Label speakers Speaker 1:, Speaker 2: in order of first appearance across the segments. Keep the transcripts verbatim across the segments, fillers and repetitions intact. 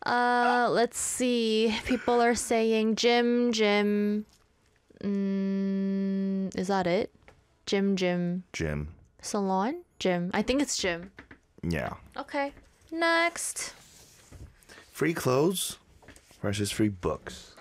Speaker 1: Uh, let's see. People are saying gym, gym. Mm, is that it? Gym, gym.
Speaker 2: Gym.
Speaker 1: Salon? Gym. I think it's gym.
Speaker 2: Yeah.
Speaker 1: Okay. Next.
Speaker 2: Free clothes versus free books.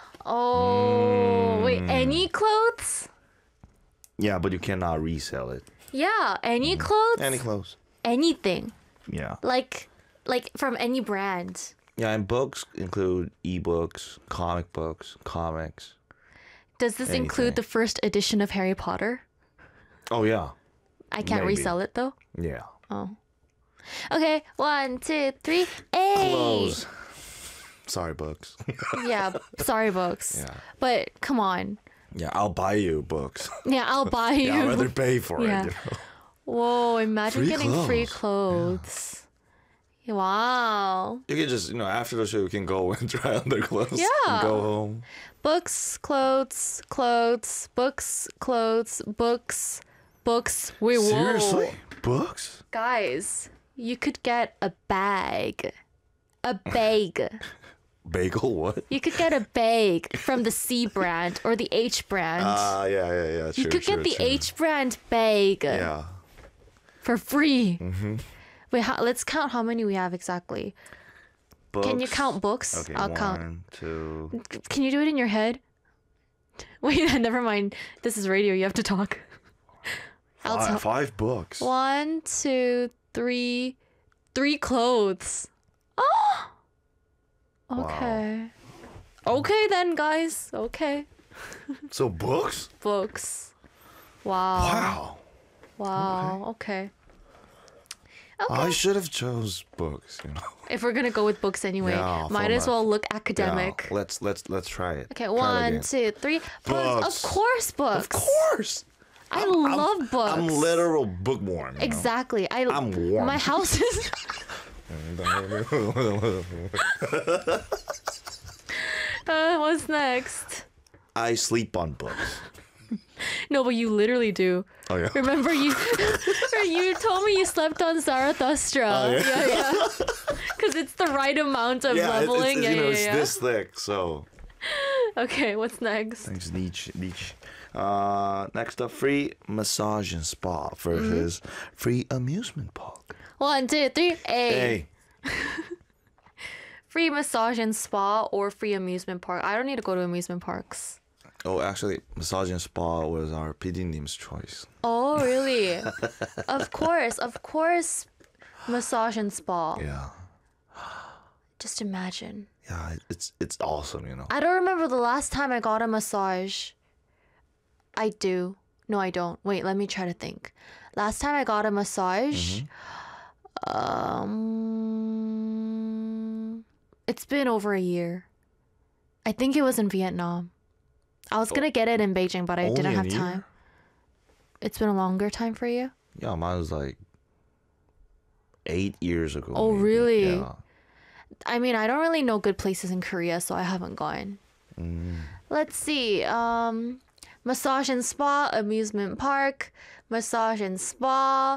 Speaker 1: Oh,
Speaker 2: Mm.
Speaker 1: wait. Any clothes?
Speaker 2: Yeah, but you cannot resell it.
Speaker 1: Yeah. Any clothes?
Speaker 2: Any clothes.
Speaker 1: Anything.
Speaker 2: Yeah.
Speaker 1: Like, like from any brand.
Speaker 2: Yeah, and books include ebooks, comic books, comics.
Speaker 1: Does this
Speaker 2: Anything.
Speaker 1: include the first edition of Harry Potter?
Speaker 2: Oh, yeah.
Speaker 1: I can't
Speaker 2: Maybe.
Speaker 1: resell it though.
Speaker 2: Yeah.
Speaker 1: Oh. Okay, one, two, three. A.
Speaker 2: Clothes. Sorry, books.
Speaker 1: Yeah, sorry, books.
Speaker 2: Yeah.
Speaker 1: But come on.
Speaker 2: Yeah, I'll buy you books.
Speaker 1: Yeah, I'll buy you.
Speaker 2: Yeah, I'd rather pay for
Speaker 1: Yeah.
Speaker 2: it. You know?
Speaker 1: Whoa, imagine
Speaker 2: Free
Speaker 1: getting free
Speaker 2: clothes.
Speaker 1: clothes. Wow.
Speaker 2: You can just, you know, after the show, you can go and try on their clothes.
Speaker 1: Yeah.
Speaker 2: And go home.
Speaker 1: Books, clothes, clothes, books, clothes, books, books. Wait, whoa.
Speaker 2: Seriously? Books?
Speaker 1: Guys, you could get a bag. A bag.
Speaker 2: Bagel, what?
Speaker 1: You could get a bag from the C brand or the H brand.
Speaker 2: Ah, yeah, yeah, yeah.
Speaker 1: you
Speaker 2: True,
Speaker 1: could
Speaker 2: true,
Speaker 1: get the
Speaker 2: true.
Speaker 1: H brand bag
Speaker 2: Yeah.
Speaker 1: for free.
Speaker 2: Mm-hmm.
Speaker 1: Wait, how, let's count how many we have exactly.
Speaker 2: Books.
Speaker 1: Can you count books?
Speaker 2: Okay,
Speaker 1: I'll
Speaker 2: one,
Speaker 1: count.
Speaker 2: two.
Speaker 1: Can you do it in your head? Wait, never mind. This is radio. You have to talk. I'll
Speaker 2: Five,
Speaker 1: tell.
Speaker 2: five books.
Speaker 1: One, two, three, three clothes. Oh. Okay. Okay then, guys. Okay.
Speaker 2: So books?
Speaker 1: Books. Wow.
Speaker 2: Wow.
Speaker 1: Wow. Okay. Okay.
Speaker 2: I should have chose books, you know.
Speaker 1: If we're gonna go with books anyway,
Speaker 2: Yeah,
Speaker 1: might
Speaker 2: for
Speaker 1: as
Speaker 2: my-
Speaker 1: well look academic.
Speaker 2: Yeah, let's let's let's try it.
Speaker 1: Okay,
Speaker 2: Try it
Speaker 1: one,
Speaker 2: again.
Speaker 1: two, three.
Speaker 2: Books.
Speaker 1: Of course, books.
Speaker 2: Of course.
Speaker 1: I
Speaker 2: I'm- I'm-
Speaker 1: love books.
Speaker 2: I'm literal bookworm. you know?
Speaker 1: Exactly. I.
Speaker 2: I'm warm.
Speaker 1: My house is. uh, what's next?
Speaker 2: I sleep on books.
Speaker 1: No, but you literally do.
Speaker 2: Oh yeah.
Speaker 1: Remember you? You told me you slept on Zarathustra.
Speaker 2: Oh, yeah.
Speaker 1: yeah, yeah. Because it's the right amount of
Speaker 2: Yeah, it's,
Speaker 1: leveling.
Speaker 2: it's,
Speaker 1: yeah,
Speaker 2: you know,
Speaker 1: yeah,
Speaker 2: it's
Speaker 1: yeah.
Speaker 2: this thick, so.
Speaker 1: Okay, what's next?
Speaker 2: Thanks, Nietzsche. Nietzsche. Uh, next up, free massage and spa versus
Speaker 1: Mm-hmm.
Speaker 2: free amusement park.
Speaker 1: One, two, three. A.
Speaker 2: Hey,
Speaker 1: Free massage and spa or free amusement park. I don't need to go to amusement parks.
Speaker 2: oh, actually, massage and spa was our P D Nim's choice.
Speaker 1: Oh, really? Of course, of course, massage and spa.
Speaker 2: Yeah,
Speaker 1: Just imagine.
Speaker 2: yeah, it's it's awesome, you know.
Speaker 1: I don't remember the last time I got a massage. I do. No, I don't. Wait, let me try to think. Last time I got a massage, um, it's been over a year. I think it was in Vietnam. I was gonna get it in Beijing, but I
Speaker 2: Only
Speaker 1: didn't
Speaker 2: a
Speaker 1: have
Speaker 2: year?
Speaker 1: time. It's been a longer time for you?
Speaker 2: Yeah, mine was like eight years ago.
Speaker 1: Oh,
Speaker 2: maybe.
Speaker 1: really?
Speaker 2: Yeah.
Speaker 1: I mean, I don't really know good places in Korea, so I haven't gone.
Speaker 2: Mm.
Speaker 1: Let's see. Um, massage and spa, amusement park, massage and spa,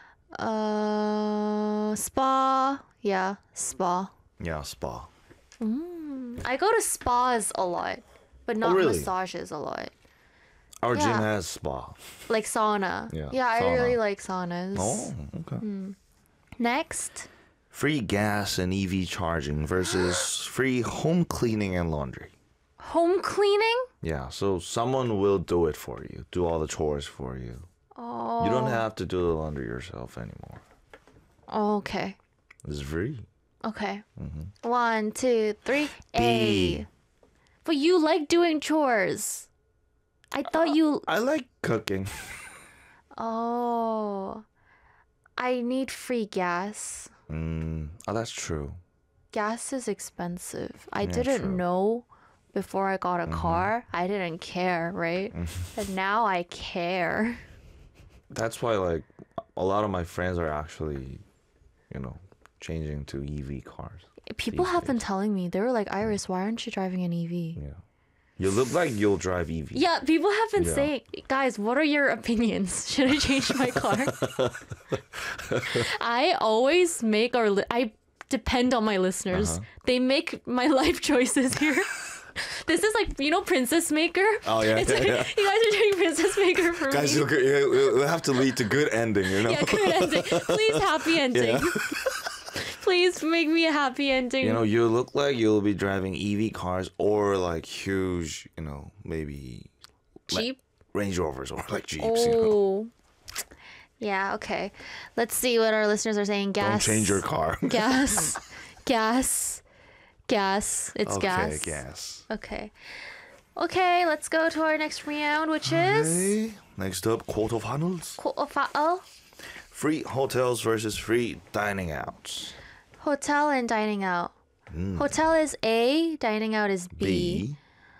Speaker 1: uh, spa. Yeah, spa.
Speaker 2: Yeah, spa.
Speaker 1: I go to spas a lot, but not
Speaker 2: really?
Speaker 1: massages a lot.
Speaker 2: Our gym
Speaker 1: Yeah.
Speaker 2: has spa.
Speaker 1: Like sauna.
Speaker 2: Yeah,
Speaker 1: I
Speaker 2: sauna.
Speaker 1: really like saunas.
Speaker 2: Oh, okay.
Speaker 1: Next.
Speaker 2: Free gas and E V charging versus free home cleaning and laundry.
Speaker 1: Home cleaning?
Speaker 2: Yeah, so someone will do it for you, do all the chores for you.
Speaker 1: Oh.
Speaker 2: You don't have to do the laundry yourself anymore.
Speaker 1: Oh, okay.
Speaker 2: It's free.
Speaker 1: Okay. One, two, three. A.
Speaker 2: B.
Speaker 1: But you like doing chores. I thought you.
Speaker 2: I like cooking.
Speaker 1: Oh. I need free gas.
Speaker 2: Mm, oh, that's true.
Speaker 1: Gas is expensive. I
Speaker 2: Yeah,
Speaker 1: didn't
Speaker 2: true.
Speaker 1: know before I got a car. I didn't care, right? But now I care.
Speaker 2: That's why, like, a lot of my friends are actually, you know, changing to E V cars.
Speaker 1: People
Speaker 2: These
Speaker 1: have been
Speaker 2: days.
Speaker 1: telling me, they were like, Iris, why aren't you driving an E V?
Speaker 2: Yeah. You look like you'll drive E V.
Speaker 1: Yeah, people have been
Speaker 2: Yeah.
Speaker 1: saying, guys, what are your opinions? Should I change my car? I always make our, li- I depend on my listeners.
Speaker 2: Uh-huh.
Speaker 1: They make my life choices here. This is like, you know, Princess Maker?
Speaker 2: Oh, yeah,
Speaker 1: It's
Speaker 2: yeah,
Speaker 1: like,
Speaker 2: yeah.
Speaker 1: You guys are doing Princess Maker for
Speaker 2: Guys,
Speaker 1: me.
Speaker 2: you'll, you'll, you'll have to lead to good ending, you know?
Speaker 1: Yeah, good ending. Please, happy ending.
Speaker 2: Yeah.
Speaker 1: Please make me a happy ending.
Speaker 2: You know, you look like you'll be driving E V cars or like huge, you know, maybe
Speaker 1: Jeep?
Speaker 2: Range Rovers or like Jeeps, you know?
Speaker 1: Oh. Yeah, okay. Let's see what our listeners are saying.
Speaker 2: Don't
Speaker 1: Gas.
Speaker 2: change your car.
Speaker 1: Gas. Gas. Gas. It's
Speaker 2: Okay,
Speaker 1: gas.
Speaker 2: gas.
Speaker 1: Okay. Okay, let's go to our next round, which is
Speaker 2: Okay. Next up, quarterfinals.
Speaker 1: quarterfinal.
Speaker 2: Free hotels versus free dining outs.
Speaker 1: Hotel and dining out. Hotel is A, dining out is B.
Speaker 2: B.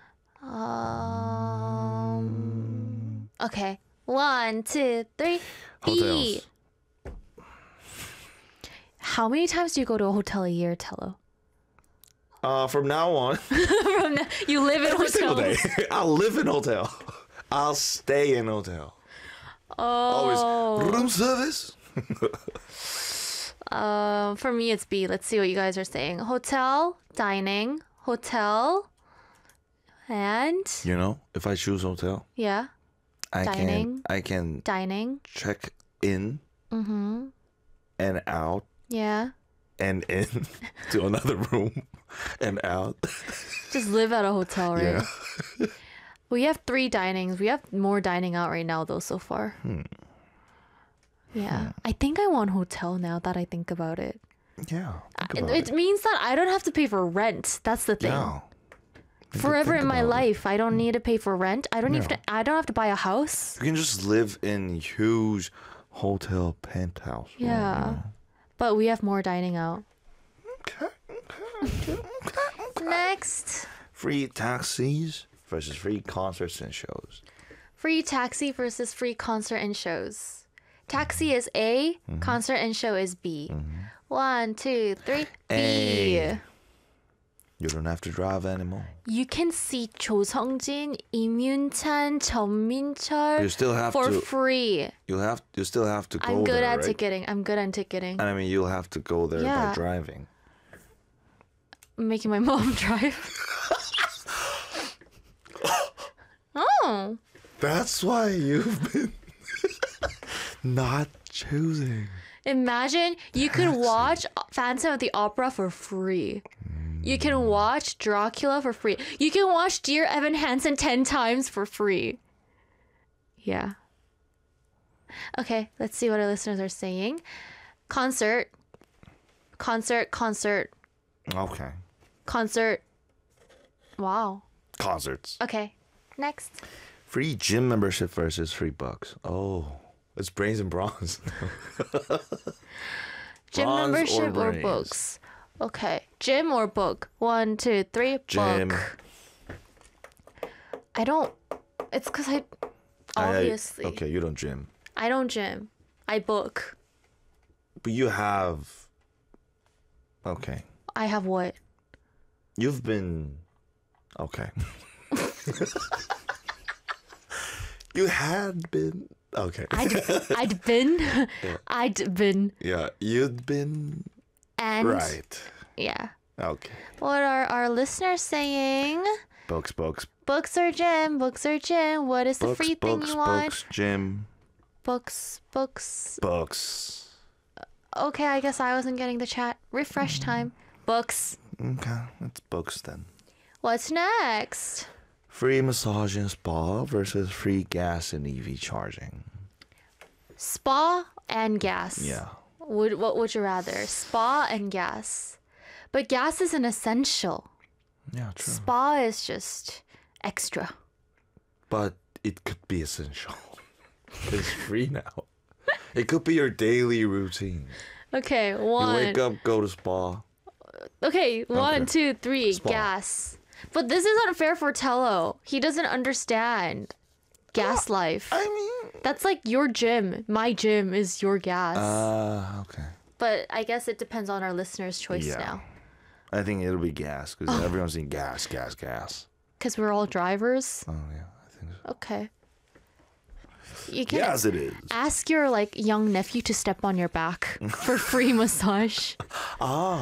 Speaker 1: Um. Okay. One, two, three. B.
Speaker 2: Hotels.
Speaker 1: How many times do you go to a hotel a year, Tello?
Speaker 2: Uh, from now on,
Speaker 1: From now, you live in
Speaker 2: every single
Speaker 1: hotels.
Speaker 2: day, I'll live in hotel. I'll stay in hotel.
Speaker 1: Oh.
Speaker 2: Always room service.
Speaker 1: Um, for me, it's B. Let's see what you guys are saying. Hotel, dining, hotel, and
Speaker 2: You know, if I choose hotel,
Speaker 1: yeah,
Speaker 2: I
Speaker 1: Dining.
Speaker 2: can I can
Speaker 1: dining.
Speaker 2: check in
Speaker 1: Mm-hmm.
Speaker 2: and out
Speaker 1: Yeah.
Speaker 2: and in to another room and out.
Speaker 1: Just live at a hotel, right?
Speaker 2: Yeah.
Speaker 1: We have three dinings. We have more dining out right now, though, so far. Yeah. I think I want hotel now that I think about it.
Speaker 2: Yeah. Think
Speaker 1: It,
Speaker 2: about
Speaker 1: it
Speaker 2: it.
Speaker 1: means that I don't have to pay for rent. That's the thing.
Speaker 2: Yeah. Think-
Speaker 1: Forever
Speaker 2: think
Speaker 1: in my
Speaker 2: about it.
Speaker 1: life, I don't need to pay for rent. I don't
Speaker 2: Yeah.
Speaker 1: even. To, I don't have to buy a house.
Speaker 2: You can just live in huge hotel penthouse. room, you
Speaker 1: Yeah.
Speaker 2: know?
Speaker 1: But we have more dining out.
Speaker 2: Okay. Okay. okay.
Speaker 1: Next.
Speaker 2: Free taxis versus free concerts and shows.
Speaker 1: Free taxi versus free concert and shows. Taxi is A,
Speaker 2: Mm-hmm.
Speaker 1: concert and show is B. One, two, three. B.
Speaker 2: A. You don't have to drive anymore.
Speaker 1: You can see 조성진, 이문찬,
Speaker 2: You
Speaker 1: 전민철
Speaker 2: still have
Speaker 1: for
Speaker 2: to.
Speaker 1: free.
Speaker 2: You'll have. You still have to go
Speaker 1: I'm good
Speaker 2: there,
Speaker 1: at
Speaker 2: right?
Speaker 1: ticketing. I'm good at ticketing.
Speaker 2: And I mean, you'll have to go there
Speaker 1: Yeah.
Speaker 2: by driving.
Speaker 1: I'm making my mom drive. Oh.
Speaker 2: That's why you've been not choosing.
Speaker 1: Imagine you could watch Phantom of the Opera for free. You can watch Dracula for free. You can watch Dear Evan Hansen ten times for free. Yeah. Okay, let's see what our listeners are saying. Concert. Concert, concert,
Speaker 2: Okay.
Speaker 1: concert. Wow.
Speaker 2: Concerts.
Speaker 1: Okay, next.
Speaker 2: Free gym membership versus free bucks. Oh, it's brains and bronze.
Speaker 1: Gym
Speaker 2: Bronze or
Speaker 1: membership or,
Speaker 2: brains?
Speaker 1: books? Okay, gym or book? One, two, three.
Speaker 2: Gym.
Speaker 1: Book. I don't. It's because I.
Speaker 2: I-
Speaker 1: Obviously.
Speaker 2: okay, you don't gym,
Speaker 1: I don't gym. I book.
Speaker 2: but you have. Okay,
Speaker 1: I have what?
Speaker 2: you've been. Okay. You had been. Okay.
Speaker 1: I'd, I'd been. I'd been.
Speaker 2: Yeah, you'd been.
Speaker 1: And.
Speaker 2: Right.
Speaker 1: Yeah.
Speaker 2: Okay.
Speaker 1: What are our listeners saying?
Speaker 2: Books, books,
Speaker 1: Books or gym? Books or gym? What is the
Speaker 2: books,
Speaker 1: free
Speaker 2: books,
Speaker 1: thing you want?
Speaker 2: books, gym,
Speaker 1: Books. Books.
Speaker 2: books.
Speaker 1: Okay, I guess I wasn't getting the chat. Refresh time. Books.
Speaker 2: Okay, it's books then.
Speaker 1: What's next?
Speaker 2: Free massage and spa versus free gas and E V charging.
Speaker 1: Spa and gas.
Speaker 2: Yeah.
Speaker 1: Would what would you rather? Spa and gas. But gas is an essential.
Speaker 2: Yeah, true.
Speaker 1: Spa is just extra.
Speaker 2: But it could be essential. It's free now. It could be your daily routine.
Speaker 1: Okay,
Speaker 2: You
Speaker 1: one.
Speaker 2: wake up, go to spa.
Speaker 1: Okay, one,
Speaker 2: Okay.
Speaker 1: two, three.
Speaker 2: Spa.
Speaker 1: Gas. But this is unfair for Tello. He doesn't understand gas life.
Speaker 2: I mean.
Speaker 1: That's like your gym. My gym is your gas.
Speaker 2: Uh, okay.
Speaker 1: but I guess it depends on our listeners' choice
Speaker 2: Yeah.
Speaker 1: now.
Speaker 2: I think it'll be gas because everyone's saying gas, gas, gas.
Speaker 1: Because we're all drivers.
Speaker 2: Oh yeah, I think so.
Speaker 1: Okay. You can
Speaker 2: Yes, it is.
Speaker 1: ask your like young nephew to step on your back for free massage.
Speaker 2: Ah,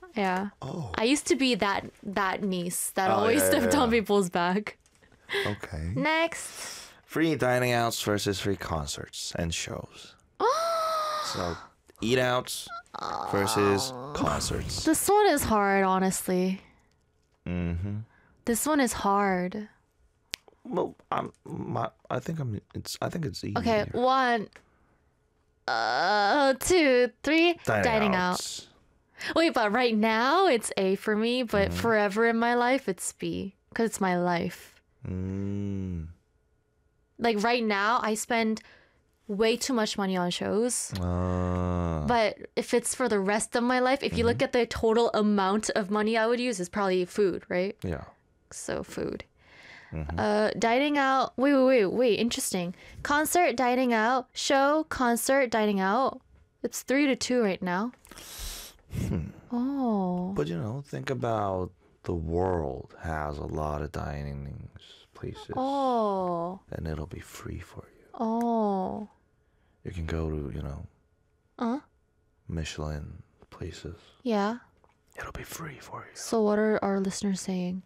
Speaker 1: Yeah.
Speaker 2: Oh.
Speaker 1: I used to be that that niece that
Speaker 2: Oh,
Speaker 1: always
Speaker 2: yeah,
Speaker 1: stepped
Speaker 2: yeah,
Speaker 1: on
Speaker 2: yeah.
Speaker 1: people's back.
Speaker 2: Okay.
Speaker 1: Next.
Speaker 2: Free dining outs versus free concerts and shows. So, eat outs versus concerts.
Speaker 1: This one is hard, honestly.
Speaker 2: Mm-hmm.
Speaker 1: This one is hard.
Speaker 2: Well, I'm. My, I think I'm. It's. I think it's easy.
Speaker 1: Okay, one, uh, two, three.
Speaker 2: Dining,
Speaker 1: Dining out.
Speaker 2: outs.
Speaker 1: Wait, but right now it's A for me, but
Speaker 2: Mm-hmm.
Speaker 1: forever in my life it's B because it's my life.
Speaker 2: Mm.
Speaker 1: Like right now, I spend way too much money on shows.
Speaker 2: Uh,
Speaker 1: But if it's for the rest of my life, if you
Speaker 2: Mm-hmm.
Speaker 1: look at the total amount of money I would use, it's probably food, right?
Speaker 2: yeah.
Speaker 1: So food.
Speaker 2: Mm-hmm.
Speaker 1: Uh, dining out. Wait, wait, wait, wait. Interesting. Concert, dining out. Show, concert, dining out. It's three to two right now.
Speaker 2: Hmm.
Speaker 1: Oh.
Speaker 2: But you know, think about the world has a lot of dining places,
Speaker 1: Oh.
Speaker 2: and it'll be free for you.
Speaker 1: Oh.
Speaker 2: You can go to, you know,
Speaker 1: Uh.
Speaker 2: Michelin places.
Speaker 1: Yeah.
Speaker 2: It'll be free for you.
Speaker 1: So what are our listeners saying?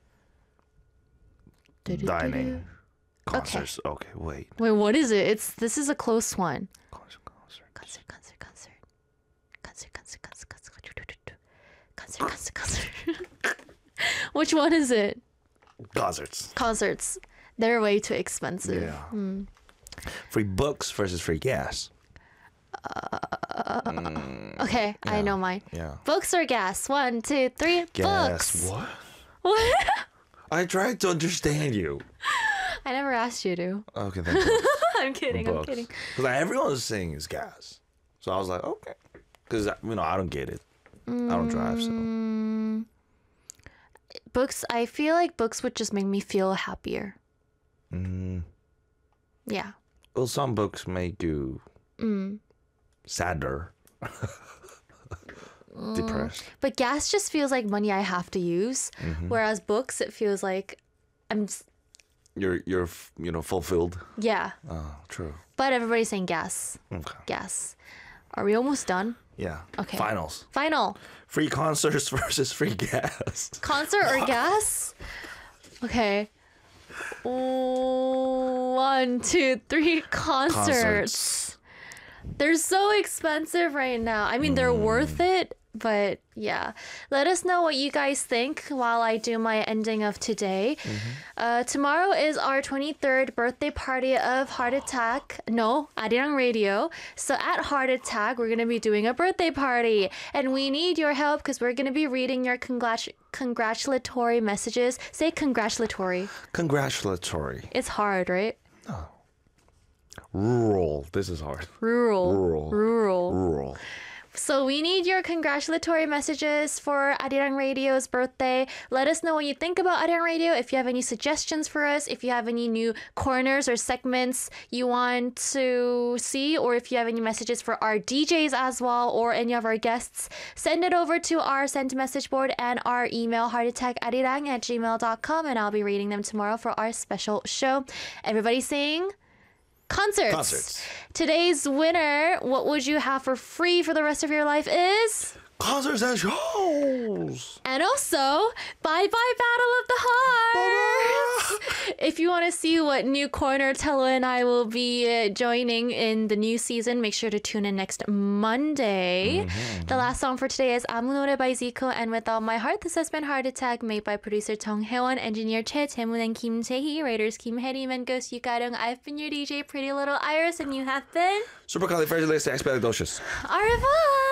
Speaker 2: Dining, concerts. Okay, wait.
Speaker 1: Wait, what is it? It's this is a close one.
Speaker 2: Concert, concert.
Speaker 1: Concert, concert, concert. Concert, concert, concert, concert. Concert, concert, concert. Which one is it?
Speaker 2: Concerts.
Speaker 1: Concerts. They're way too expensive.
Speaker 2: Yeah.
Speaker 1: Hmm.
Speaker 2: Free books versus free gas.
Speaker 1: Okay, I
Speaker 2: Yeah.
Speaker 1: know mine.
Speaker 2: Yeah.
Speaker 1: Books or gas? One, two, three.
Speaker 2: Gas.
Speaker 1: Books.
Speaker 2: What?
Speaker 1: What?
Speaker 2: I tried to understand you.
Speaker 1: I never asked you to.
Speaker 2: Okay, thank you.
Speaker 1: I'm kidding. I'm kidding.
Speaker 2: Because like, everyone was saying it's gas. So I was like, okay. Because, you know, I don't get it. I don't drive, so.
Speaker 1: Mm, books. I feel like books would just make me feel happier.
Speaker 2: Mm.
Speaker 1: Yeah.
Speaker 2: Well, some books make you
Speaker 1: Mm.
Speaker 2: sadder. Depressed.
Speaker 1: But gas just feels like money I have to use,
Speaker 2: Mm-hmm.
Speaker 1: whereas books it feels like I'm. s-
Speaker 2: You're, you're, f- you know, fulfilled.
Speaker 1: Yeah.
Speaker 2: Oh, true.
Speaker 1: But everybody's saying gas.
Speaker 2: Okay.
Speaker 1: Gas. Are we almost done?
Speaker 2: Yeah.
Speaker 1: Okay.
Speaker 2: Finals.
Speaker 1: Final.
Speaker 2: Free concerts versus free gas.
Speaker 1: Concert or gas? Okay. One, two, three. Concerts.
Speaker 2: Concerts.
Speaker 1: They're so expensive right now. I mean, they're worth it, but yeah. Let us know what you guys think while I do my ending of today. Uh, tomorrow is our twenty-third birthday party of Heart Attack. No, Arirang Radio. So at Heart Attack, we're going to be doing a birthday party. And we need your help because we're going to be reading your congrat- congratulatory messages. Say congratulatory.
Speaker 2: Congratulatory.
Speaker 1: It's hard, right?
Speaker 2: Rural. This is hard.
Speaker 1: Rural.
Speaker 2: Rural.
Speaker 1: Rural.
Speaker 2: Rural.
Speaker 1: So we need your congratulatory messages for Arirang Radio's birthday. Let us know what you think about Arirang Radio. If you have any suggestions for us, if you have any new corners or segments you want to see, or if you have any messages for our D Js as well, or any of our guests, send it over to our send message board and our email heartattackarirang at gmail dot com, and I'll be reading them tomorrow for our special show. Everybody sing. Concerts.
Speaker 2: Concerts.
Speaker 1: Today's winner, what would you have for free for the rest of your life is?
Speaker 2: Concerts and shows.
Speaker 1: And also, bye bye Battle of the Hearts. If you want to see what new corner Tello and I will be uh, joining in the new season, make sure to tune in next Monday. The last song for today is 아무 노래 by Zico, and With All My Heart. This has been Heart Attack, made by producer Tong Hyeon, engineer Che Taemun, and Kim Tae-hee, writers Kim Hye-rim and Ghost Yukarung. I've been your D J, Pretty Little Iris, and you have been
Speaker 2: Supercalifragilisticexpialidocious.
Speaker 1: au revoir.